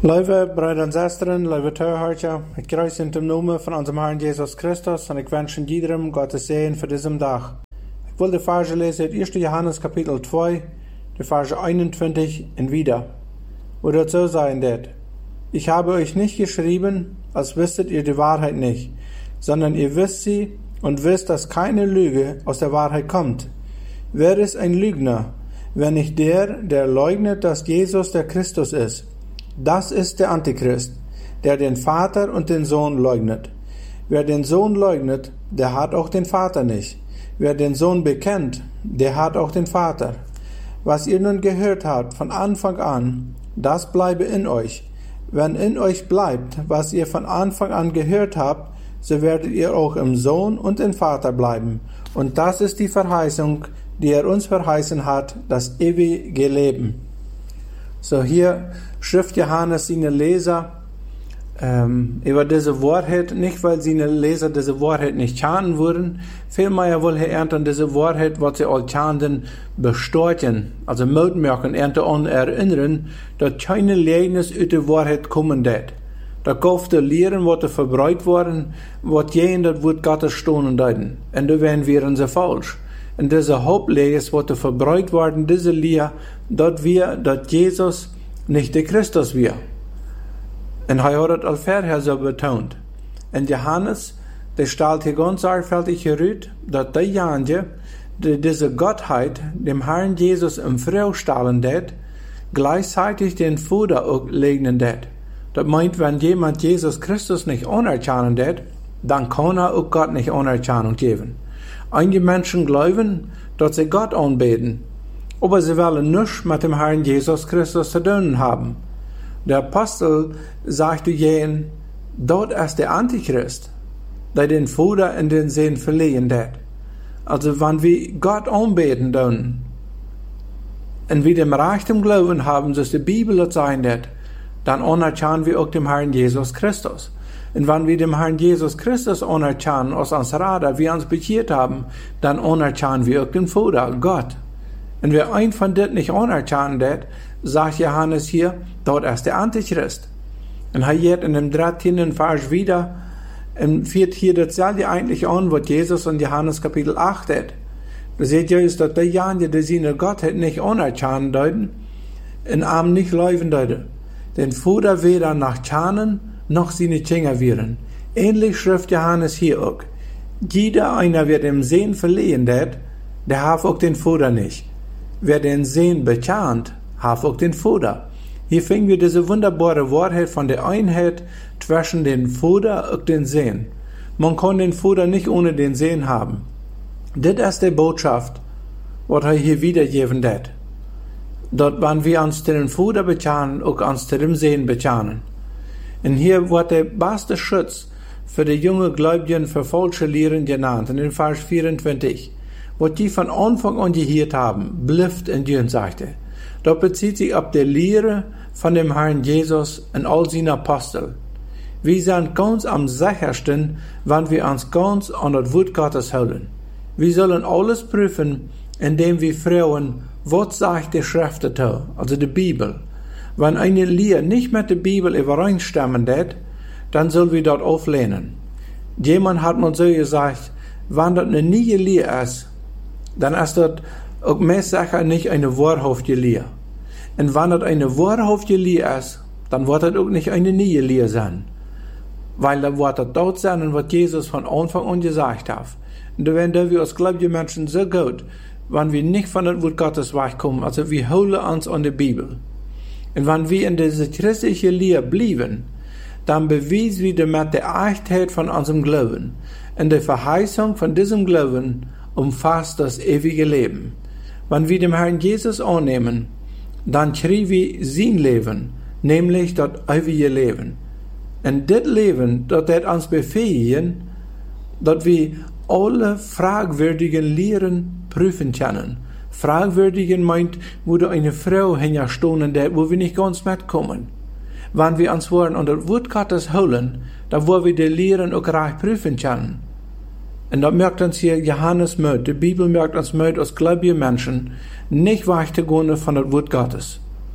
Lieve broeder en zusteren, lieve toehoorders, ik kruis in de naam van onze Herrn Jesus Christus en ik wens iedereen Gottes Segen für diesen Dag. Ik wil de verse lezen uit 1. Johannes Kapitel 2, de verse 21 en wieder, wo dort so sein wird: Ich habe euch nicht geschrieben, als wüsstet ihr die Wahrheit nicht, sondern ihr wisst sie und wisst, dass keine Lüge aus der Wahrheit kommt. Wer ist ein Lügner, wenn nicht der leugnet, dass Jesus der Christus ist? Das ist der Antichrist, der den Vater und den Sohn leugnet. Wer den Sohn leugnet, der hat auch den Vater nicht. Wer den Sohn bekennt, der hat auch den Vater. Was ihr nun gehört habt von Anfang an, das bleibe in euch. Wenn in euch bleibt, was ihr von Anfang an gehört habt, so werdet ihr auch im Sohn und im Vater bleiben. Und das ist die Verheißung, die er uns verheißen hat, das ewige Leben. So hier schrift Johannes seine Leser über diese Wahrheit, nicht weil seine Leser diese Wahrheit nicht kennen würden, vielmehr will er ernten diese Wahrheit, was sie all kennen, bestätigen, also mitmerken, ernten erinnern, dass keine Leugnis aus der Wahrheit kommen wird. Da kaufte Lehren, was verbreitet worden, was jeden das Wort Gottes stohnen deuten. Und da wären sie falsch. Und diese Hauptlehre ist, was verbreitet worden, diese Lehre, dass Jesus nicht der Christus wir. Und er hat das vorher so betont. Und Johannes, der stellt hier ganz sorgfältig heraus, dass derjenige, der diese Gottheit dem Herrn Jesus im Frau stellen wird, gleichzeitig den Vater auch leugnen wird. Das meint, wenn jemand Jesus Christus nicht anerkennen wird, dann kann er auch Gott nicht Anerkennung geben. Einige Menschen glauben, dass sie Gott anbeten, aber sie wollen nichts mit dem Herrn Jesus Christus zu tun haben. Der Apostel sagte jenen, dort ist der Antichrist, der den Vater in den Sinn verliehen wird. Also wenn wir Gott anbeten tun, und wir dem Reichtum glauben haben, dass die Bibel das sein wird, dann anerkennen wir auch dem Herrn Jesus Christus. Und wenn wir dem Herrn Jesus Christus anerkennen, als uns Vater, wir uns bekehrt haben, dann anerkennen wir auch den Vater, Gott. Und wer ein von denen nicht anerkennen wird, sagt Johannes hier, dort ist der Antichrist. Und er geht in dem 13. Vers wieder und führt hier dasselbe eigentlich an, was Jesus in Johannes Kapitel 8 hat. Da seht ihr, dass derjenige, der seine Gottheit nicht anerkennen deuten, in Arm nicht leuven deuten. Den Vater weder nach kennen, noch seine Kinder werden. Ähnlich schrift Johannes hier auch. Jeder einer wird dem Sehen verliehen wird, der hat auch den Vater nicht. Wer den Sehen bekannt, hat auch den Vater. Hier finden wir diese wunderbare Wahrheit von der Einheit zwischen den Vater und den Sehen. Man kann den Vater nicht ohne den Sehen haben. Das ist die Botschaft, was er hier wiedergeben wird. Dort, wenn wir uns zu dem Vater bekennen, auch uns zu dem Sehen bekennen. Und hier wird der beste Schutz für die junge Gläubigen für falsche Lehren genannt, in den Vers 24. Was die von Anfang an gehört haben, bleibt in dir, sagte. Dort bezieht sich auf die Lehre von dem Herrn Jesus und all seinen Aposteln. Wir sind ganz am sichersten, wenn wir uns ganz an das Wort Gottes halten. Wir sollen alles prüfen, indem wir fragen, was sagt die Schrift dazu, also die Bibel. Wenn eine Lehre nicht mit der Bibel übereinstimmen wird, dann sollen wir dort auflehnen. Jemand hat mir so gesagt, wenn das eine neue Lehre ist, dann ist das auch mehr sicher nicht eine wahrhaftige Lehre. Und wenn das eine wahrhaftige Lehre ist, dann wird das auch nicht eine neue Lehre sein. Weil da wird das dort sein, was Jesus von Anfang an gesagt hat. Und da werden wir als gläubige Menschen so gut, wenn wir nicht von dem Wort Gottes wegkommen, also wir holen uns an die Bibel. Und wenn wir in dieser christlichen Lehre bleiben, dann beweisen wir damit die Echtheit von unserem Glauben. Und die Verheißung von diesem Glauben umfasst das ewige Leben. Wenn wir dem Herrn Jesus annehmen, dann kriegen wir sein Leben, nämlich das ewige Leben. Und das Leben, das wird uns befähigen, dass wir alle fragwürdigen Lehren prüfen können. Fragwürdigen meint, wo da eine Frau hinstehen, wo wir nicht ganz mitkommen. Wenn wir uns wollen an das Wort Gottes holen, dann wollen wir die Lehren auch recht prüfen können. Und da merkt uns hier Johannes mit, die Bibel merkt uns mit als gläubige Menschen, nicht wegzugehen von das Wort Gottes.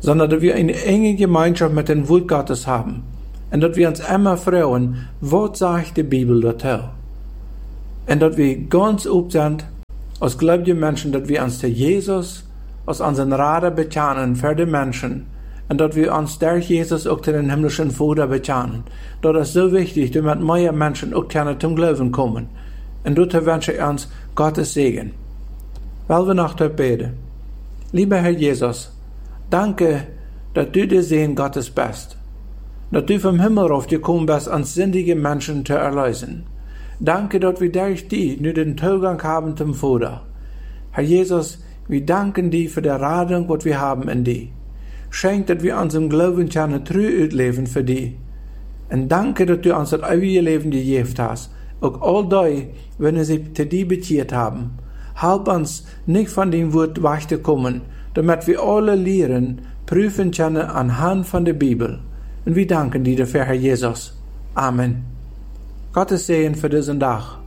sondern dass wir eine enge Gemeinschaft mit dem Wort Gottes haben. Und dass wir uns immer fragen, was sagt die Bibel dazu? Und dass wir ganz oft sind, als gläubige Menschen, dass wir uns zu Jesus, als unseren Rader bekennen für die Menschen, und dass wir uns durch Jesus auch zu den himmlischen Vater bekennen. Das ist so wichtig, damit mehr Menschen auch zum Glauben kommen. Und dazu wünsche ich uns Gottes Segen. Weil wir noch beten. Lieber Herr Jesus, danke, dass du der Sehen Gottes bist. Dass du vom Himmel rauf gekommen bist, uns sündige Menschen zu erlösen. Danke, dass wir durch dich nur den Zugang haben zum Vater. Herr Jesus, wir danken dir für die Radung, was wir haben in dir. Schenk, dass wir uns im Glauben können treu ausleben für dich. Und danke, dass du uns das ewige Leben gegeben hast. Auch all die, wenn wir sich zu dir bekehrt haben. Halb uns nicht von dem Wort wegzukommen, damit wir alle Lehren prüfen können anhand von der Bibel. Und wir danken dir dafür, Herr Jesus. Amen. Gottes Segen für diesen Tag.